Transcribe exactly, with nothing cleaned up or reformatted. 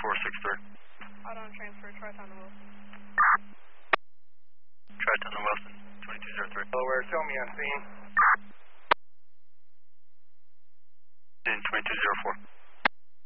four six three. Out on transfer, Tri-Town to Wilson. Tri-Town to Wilson, twenty-two zero three. Delaware, show me on scene. In twenty-two zero four.